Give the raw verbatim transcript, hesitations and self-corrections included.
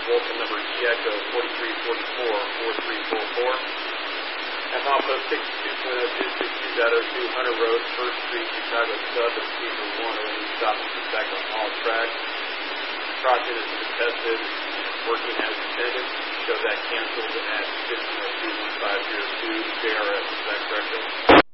Vulcan number E Echo forty-three forty-four, forty-three forty-four. At milepost sixty-two point oh two, sixty-two point oh two, Hunter Road, First Street, Chicago Sub, and Steamer one oh eight, stop and inspect on all tracks. Crossing has been tested and working as intended. Show that canceled at fifteen oh two, one five zero two, J R S, is that correct?